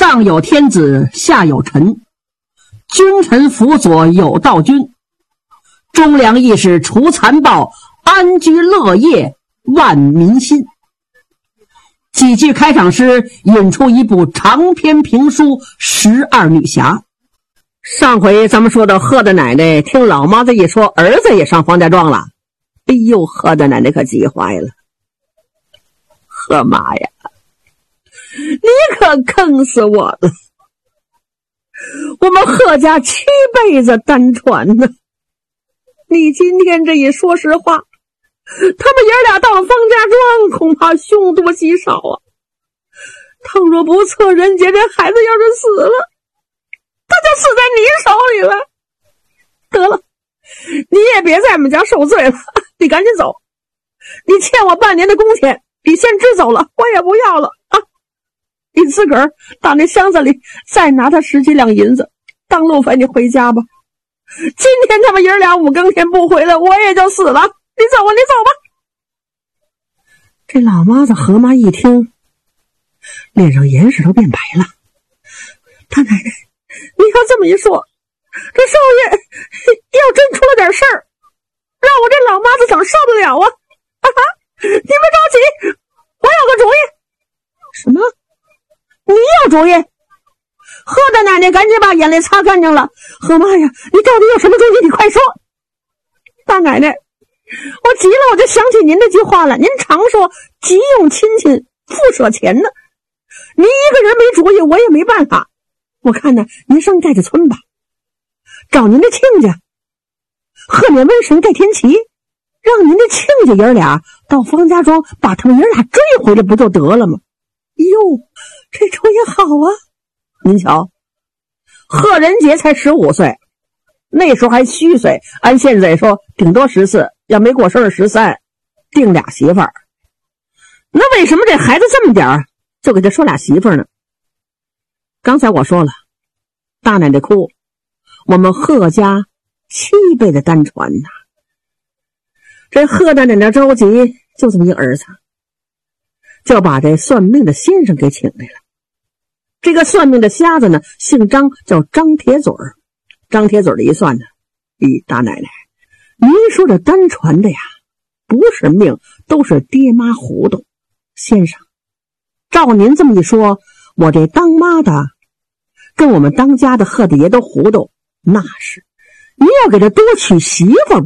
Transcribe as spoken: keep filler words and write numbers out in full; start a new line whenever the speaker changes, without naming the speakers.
上有天子，下有臣，君臣辅佐有道君，忠良义士除残暴，安居乐业万民心。几句开场诗引出一部长篇评书《十二女侠》。上回咱们说到贺大奶奶听老妈子一说儿子也上方家庄了，哎呦，贺大奶奶可急坏了。贺妈呀，你可坑死我了！我们贺家七辈子单传呢，你今天这一说实话，他们爷俩到了方家庄，恐怕凶多吉少啊！倘若不测人杰，这孩子要是死了，他就死在你手里了。得了，你也别在我们家受罪了，你赶紧走。你欠我半年的工钱，你先支走了，我也不要了啊！你自个儿到那箱子里再拿他十几两银子当路费，你回家吧。今天他们爷俩五更天不回来，我也就死了。你走吧，你走吧。这老妈子何妈一听，脸上颜色都变白了。大奶奶，你要这么一说，这少爷要真出了点事儿，让我这老妈子怎么受得了啊？啊哈！你们着急，我有个主意。什么？你有主意？贺大奶奶赶紧把眼泪擦干净了。何妈呀，你到底有什么主意？你快说。大奶奶，我急了，我就想起您这句话了。您常说急用亲戚，富舍钱呢。您一个人没主意，我也没办法。我看呢，您上寨子村吧，找您的亲家贺冕瘟神盖天齐，让您的亲家爷俩到方家庄把他们爷俩追回来，不就得了吗？哟，这主意好啊！您瞧，贺仁杰才十五岁，那时候还虚岁，按现在说顶多十四，要没过生日十三，定俩媳妇儿。那为什么这孩子这么点儿就给他说俩媳妇儿呢？刚才我说了，大奶奶哭，我们贺家七辈的单传呐。这贺大奶奶着急，就这么一个儿子，就把这算命的先生给请来了。这个算命的瞎子呢，姓张，叫张铁嘴儿。张铁嘴儿的一算呢，咦，大奶奶，您说这单传的呀，不是命，都是爹妈糊涂。先生，照您这么一说，我这当妈的跟我们当家的贺大爷都糊涂，那是您要给他多娶媳妇